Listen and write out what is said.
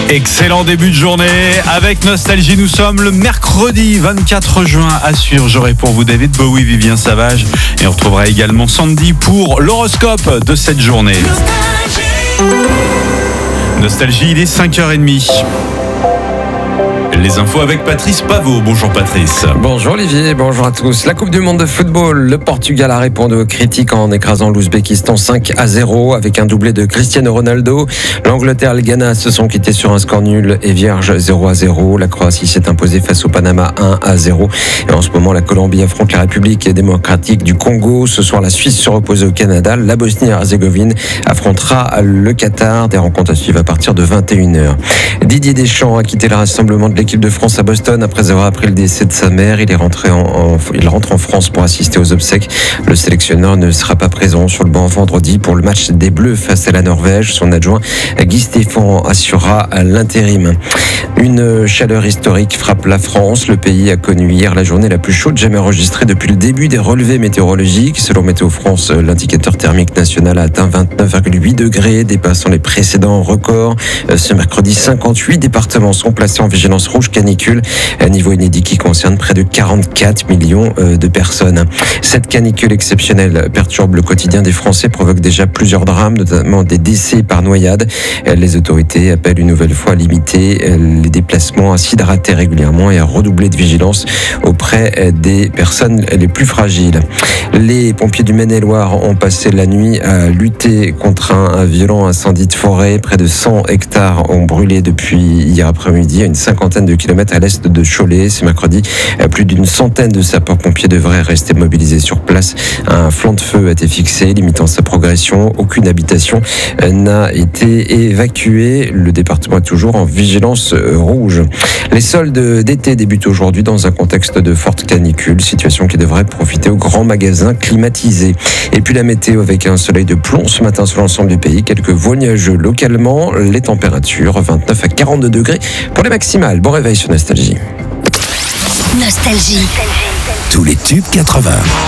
Excellent début de journée avec Nostalgie. Nous sommes le mercredi 24 juin à suivre. J'aurai pour vous David Bowie, Vivien Savage et on retrouvera également Sandy pour l'horoscope de cette journée. Nostalgie, il est 5h30. Les infos avec Patrice Paveau. Bonjour Patrice. Bonjour Olivier, bonjour à tous. La Coupe du Monde de football, le Portugal a répondu aux critiques en écrasant l'Ouzbékistan 5-0 avec un doublé de Cristiano Ronaldo. L'Angleterre et le Ghana se sont quittés sur un score nul et vierge 0-0. La Croatie s'est imposée face au Panama 1-0. Et en ce moment, la Colombie affronte la République démocratique du Congo. Ce soir, la Suisse se repose au Canada. La Bosnie-Herzégovine affrontera le Qatar. Des rencontres à suivre à partir de 21h. Didier Deschamps a quitté le rassemblement de l'équipe de France à Boston après avoir appris le décès de sa mère. Il rentre en France pour assister aux obsèques. Le sélectionneur ne sera pas présent sur le banc vendredi pour le match des Bleus face à la Norvège. Son adjoint Guy Stéphane assurera l'intérim. Une chaleur historique frappe la France. Le pays a connu hier la journée la plus chaude jamais enregistrée depuis le début des relevés météorologiques. Selon Météo France, l'indicateur thermique national a atteint 29,8 degrés, dépassant les précédents records. Ce mercredi, 58 départements sont placés en vigilance rouge canicule, un niveau inédit qui concerne près de 44 millions de personnes. Cette canicule exceptionnelle perturbe le quotidien des Français, provoque déjà plusieurs drames, notamment des décès par noyade. Les autorités appellent une nouvelle fois à limiter les déplacements, à s'hydrater régulièrement et à redoubler de vigilance auprès des personnes les plus fragiles. Les pompiers du Maine-et-Loire ont passé la nuit à lutter contre un violent incendie de forêt. Près de 100 hectares ont brûlé depuis hier après-midi à une cinquantaine de kilomètres à l'est de Cholet. Ce mercredi, plus d'une centaine de sapeurs-pompiers devraient rester mobilisés sur place. Un flanc de feu a été fixé, limitant sa progression. Aucune habitation n'a été évacuée. Le département est toujours en vigilance rouge. Les soldes d'été débutent aujourd'hui dans un contexte de forte canicule, situation qui devrait profiter aux grands magasins climatisés. Et puis la météo avec un soleil de plomb ce matin sur l'ensemble du pays, quelques vols nuageux localement, les températures 29 à 42 degrés pour les maximales. Bon réveil sur Nostalgie. Nostalgie. Tous les tubes 80.